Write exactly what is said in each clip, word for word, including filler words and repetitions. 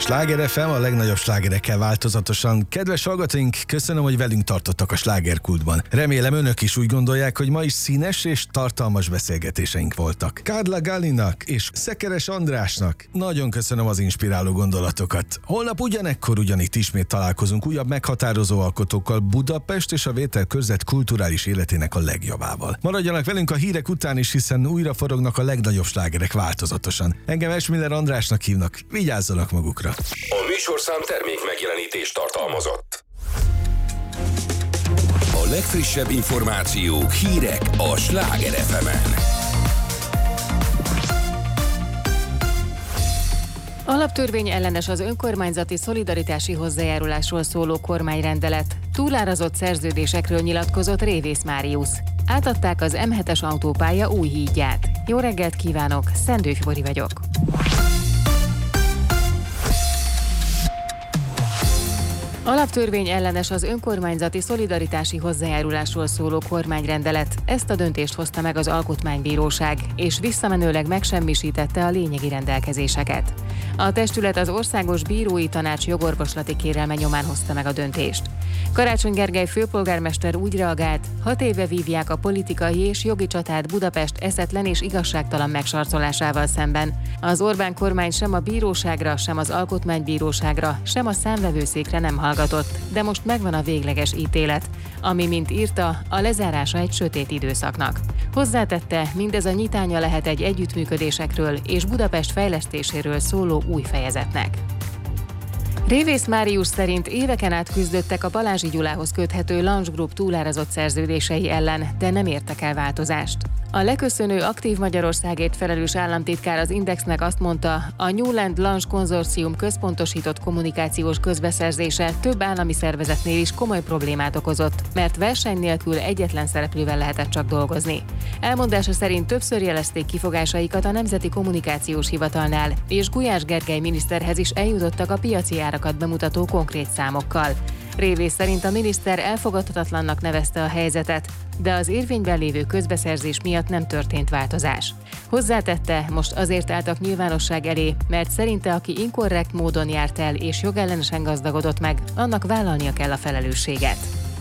Sláger ef em, a legnagyobb slágerekkel változatosan. Kedves hallgatóink, köszönöm, hogy velünk tartottak a slágerkultban. Remélem önök is úgy gondolják, hogy ma is színes és tartalmas beszélgetéseink voltak. Kárla Gálinak és Szekeres Andrásnak nagyon köszönöm az inspiráló gondolatokat. Holnap ugyanekkor ugyanitt ismét találkozunk újabb meghatározó alkotókkal Budapest és a Vételkörzet kulturális életének a legjavával. Maradjanak velünk a hírek után is, hiszen újra forognak a legnagyobb slágerek változatosan. Engem Esmiller Andrásnak hívnak, vigyázzanak magukra. A műsorszám termék megjelenítést tartalmazott. A legfrissebb információk, hírek a Sláger ef emen. Alaptörvény ellenes az önkormányzati szolidaritási hozzájárulásról szóló kormányrendelet. Túlárazott szerződésekről nyilatkozott Révész Máriusz. Átadták az em hetes autópálya új hídját. Jó reggelt kívánok, Szendő Fibori vagyok. Alaptörvény ellenes az önkormányzati szolidaritási hozzájárulásról szóló kormányrendelet. Ezt a döntést hozta meg az Alkotmánybíróság, és visszamenőleg megsemmisítette a lényegi rendelkezéseket. A testület az Országos Bírói Tanács jogorvoslati kérelme nyomán hozta meg a döntést. Karácsony Gergely főpolgármester úgy reagált, hat éve vívják a politikai és jogi csatát Budapest eszetlen és igazságtalan megsarcolásával szemben. Az Orbán kormány sem a bíróságra, sem az Alkotmánybíróságra, sem a számvevőszékre nem hallgatott, de most megvan a végleges ítélet, ami, mint írta, a lezárása egy sötét időszaknak. Hozzátette, mindez a nyitánya lehet egy együttműködésekről és Budapest fejlesztéséről szóló új fejezetnek. Révész Máriusz szerint éveken át küzdöttek a Balázsi Gyulához köthető Lange Group túlárazott szerződései ellen, de nem értek el változást. A leköszönő Aktív Magyarországért felelős államtitkár az Indexnek azt mondta, a Newland Lange konzorcium központosított kommunikációs közbeszerzése több állami szervezetnél is komoly problémát okozott, mert verseny nélkül egyetlen szereplővel lehetett csak dolgozni. Elmondása szerint többször jelezték kifogásaikat a Nemzeti Kommunikációs Hivatalnál, és Gulyás Gergely miniszterhez is eljutottak a piaci árakat bemutató konkrét számokkal. Révész szerint a miniszter elfogadhatatlannak nevezte a helyzetet, de az érvényben lévő közbeszerzés miatt nem történt változás. Hozzátette, most azért álltak nyilvánosság elé, mert szerinte aki inkorrekt módon járt el és jogellenesen gazdagodott meg, annak vállalnia kell a felelősséget.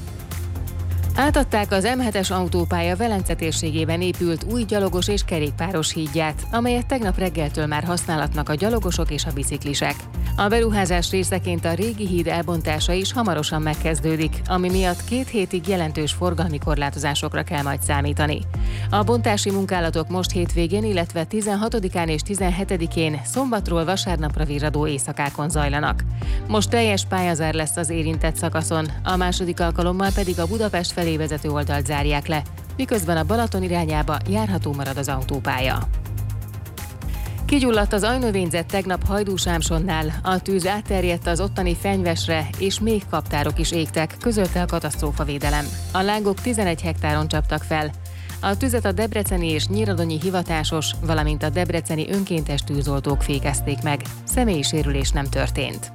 Átadták az em hetes autópálya Velence térségében épült új gyalogos és kerékpáros hídját, amelyet tegnap reggeltől már használatnak a gyalogosok és a biciklisek. A beruházás részeként a régi híd elbontása is hamarosan megkezdődik, ami miatt két hétig jelentős forgalmi korlátozásokra kell majd számítani. A bontási munkálatok most hétvégén, illetve tizenhatodikán és tizenhetedikén szombatról vasárnapra virradó éjszakákon zajlanak. Most teljes pályazár lesz az érintett szakaszon, a második alkalommal pedig a Budapest felé vezető oldalt zárják le, miközben a Balaton irányába járható marad az autópálya. Kigyulladt az ajnövényzet tegnap Hajdúsámsonnál, a tűz átterjedt az ottani fenyvesre, és még kaptárok is égtek, közölte a katasztrófavédelem. A lángok tizenegy hektáron csaptak fel. A tüzet a debreceni és nyíradonyi hivatásos, valamint a debreceni önkéntes tűzoltók fékezték meg. Személyi sérülés nem történt.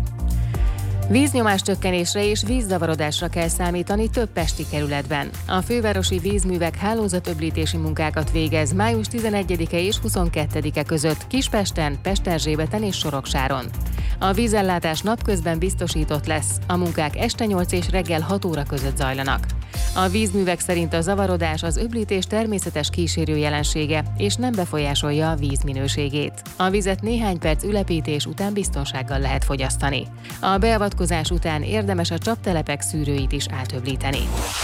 Víznyomás csökkenésre és vízzavarodásra kell számítani több pesti kerületben. A fővárosi vízművek hálózatöblítési munkákat végez május tizenegyedike és huszonkettedike között Kispesten, Pesterzsébeten és Soroksáron. A vízellátás napközben biztosított lesz, a munkák este nyolc és reggel hat óra között zajlanak. A vízművek szerint a zavarodás az öblítés természetes kísérő jelensége, és nem befolyásolja a víz minőségét. A vizet néhány perc ülepítés után biztonsággal lehet fogyasztani. A beavatkozás után érdemes a csaptelepek szűrőit is átöblíteni.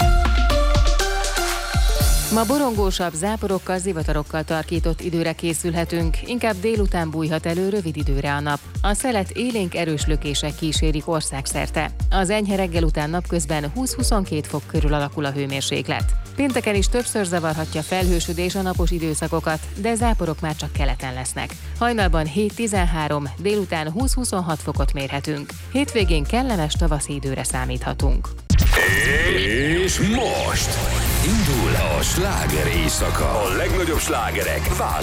Ma borongósabb, záporokkal, zivatarokkal tarkított időre készülhetünk, inkább délután bújhat elő rövid időre a nap. A szelet élénk erős lökések kísérik országszerte. Az enyhe reggel után napközben húsz-huszonkettő fok körül alakul a hőmérséklet. Pénteken is többször zavarhatja felhősödés a napos időszakokat, de záporok már csak keleten lesznek. Hajnalban hét-tizenhárom, délután húsz-huszonhat fokot mérhetünk. Hétvégén kellemes tavaszi időre számíthatunk. És most indul a sláger éjszaka. A legnagyobb slágerek változnak.